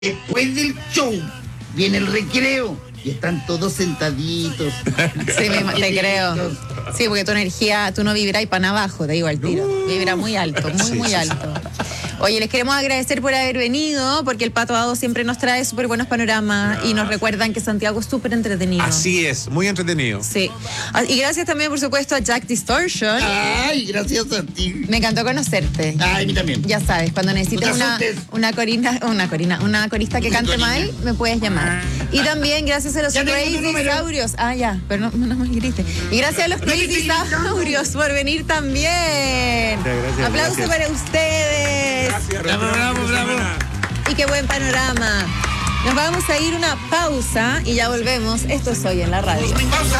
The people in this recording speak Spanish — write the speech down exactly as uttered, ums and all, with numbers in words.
Después del show viene el recreo y están todos sentaditos. Sí, me, te creo. Sí, porque tu energía, tú no vibras y para abajo, te digo al tiro. Vibra muy alto, muy, Sí, muy sí, alto. Oye, les queremos agradecer por haber venido, porque el Pato Dado siempre nos trae súper buenos panoramas y nos recuerdan que Santiago es súper entretenido. Así es, muy entretenido. Sí. Ah, y gracias también, por supuesto, a Jack Distortion. Ay, gracias a ti. Me encantó conocerte. Ay, a mí también. Ya sabes, cuando necesites No te una, asustes. una corina, una corina, una corista que Una cante corina. mal, me puedes llamar. Y también gracias a los Ya tengo tu Crazy número. Saurios. Ah, ya, pero no, no me grites. Y gracias a los No me Crazy estoy gritando. Saurios por venir también. Gracias, Aplauso gracias. para ustedes. Bravo, bravo, bravo. Y qué buen panorama. Nos vamos a ir una pausa y ya volvemos. Esto es Hoy en la Radio. Pausa.